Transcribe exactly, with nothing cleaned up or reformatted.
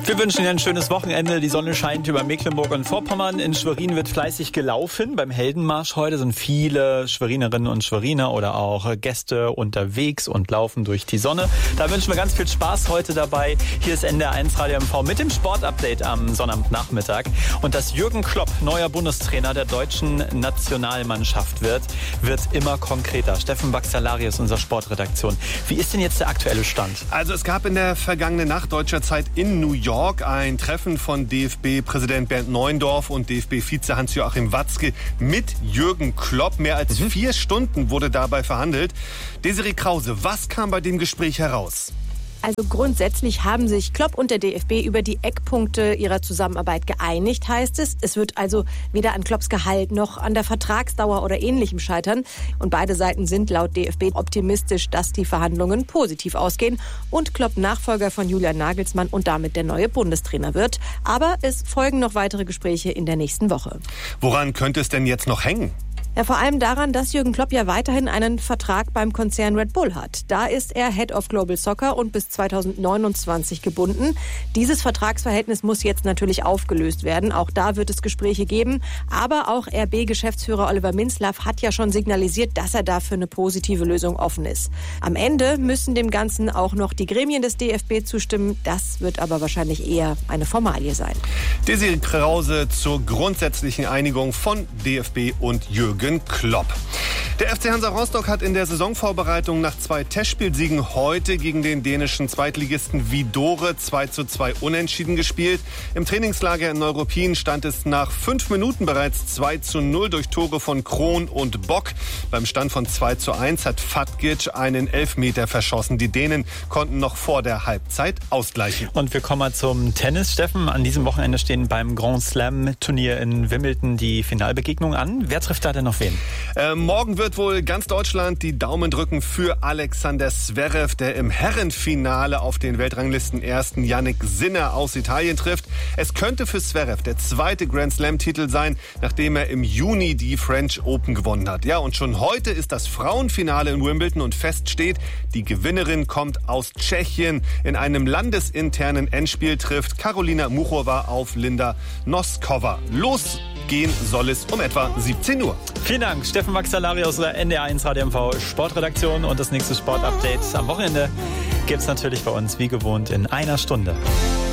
Wir wünschen Ihnen ein schönes Wochenende. Die Sonne scheint über Mecklenburg und Vorpommern. In Schwerin wird fleißig gelaufen. Beim Heldenmarsch heute sind viele Schwerinerinnen und Schweriner oder auch Gäste unterwegs und laufen durch die Sonne. Da wünschen wir ganz viel Spaß heute dabei. Hier ist N D R eins Radio M V mit dem Sportupdate am Sonnabendnachmittag. Und dass Jürgen Klopp neuer Bundestrainer der deutschen Nationalmannschaft wird, wird immer konkreter. Steffen Baxalarius, unserer Sportredaktion. Wie ist denn jetzt der aktuelle Stand? Also es gab in der vergangenen Nacht deutscher Zeit in New York ein Treffen von D F B-Präsident Bernd Neuendorf und D F B-Vize Hans-Joachim Watzke mit Jürgen Klopp. Mehr als mhm. vier Stunden wurde dabei verhandelt. Desiree Krause, was kam bei dem Gespräch heraus? Also grundsätzlich haben sich Klopp und der D F B über die Eckpunkte ihrer Zusammenarbeit geeinigt, heißt es. Es wird also weder an Klopps Gehalt noch an der Vertragsdauer oder Ähnlichem scheitern. Und beide Seiten sind laut D F B optimistisch, dass die Verhandlungen positiv ausgehen und Klopp Nachfolger von Julian Nagelsmann und damit der neue Bundestrainer wird. Aber es folgen noch weitere Gespräche in der nächsten Woche. Woran könnte es denn jetzt noch hängen? Ja, vor allem daran, dass Jürgen Klopp ja weiterhin einen Vertrag beim Konzern Red Bull hat. Da ist er Head of Global Soccer und bis zweitausendneunundzwanzig gebunden. Dieses Vertragsverhältnis muss jetzt natürlich aufgelöst werden. Auch da wird es Gespräche geben. Aber auch R B-Geschäftsführer Oliver Minzlaff hat ja schon signalisiert, dass er dafür eine positive Lösung offen ist. Am Ende müssen dem Ganzen auch noch die Gremien des D F B zustimmen. Das wird aber wahrscheinlich eher eine Formalie sein. Desiree Krause zur grundsätzlichen Einigung von D F B und Jürgen Klopp. Der F C Hansa Rostock hat in der Saisonvorbereitung nach zwei Testspielsiegen heute gegen den dänischen Zweitligisten Hvidovre zwei zu zwei unentschieden gespielt. Im Trainingslager in Neuruppin stand es nach fünf Minuten bereits zwei zu null durch Tore von Krohn und Bock. Beim Stand von zwei zu eins hat Fatgic einen Elfmeter verschossen. Die Dänen konnten noch vor der Halbzeit ausgleichen. Und wir kommen mal zum Tennis, Steffen. An diesem Wochenende stehen beim Grand Slam Turnier in Wimbledon die Finalbegegnungen an. Wer trifft da denn noch wen? Äh, morgen wird wohl ganz Deutschland die Daumen drücken für Alexander Zverev, der im Herrenfinale auf den Weltranglisten ersten Jannik Sinner aus Italien trifft. Es könnte für Zverev der zweite Grand Slam-Titel sein, nachdem er im Juni die French Open gewonnen hat. Ja, und schon heute ist das Frauenfinale in Wimbledon und fest steht, die Gewinnerin kommt aus Tschechien. In einem landesinternen Endspiel trifft Karolina Muchova auf Linda Noskova. Los gehen soll es um etwa siebzehn Uhr. Vielen Dank, Steffen Baxalari aus der N D R eins Radio M V Sportredaktion. Und das nächste Sportupdate am Wochenende gibt es natürlich bei uns wie gewohnt in einer Stunde.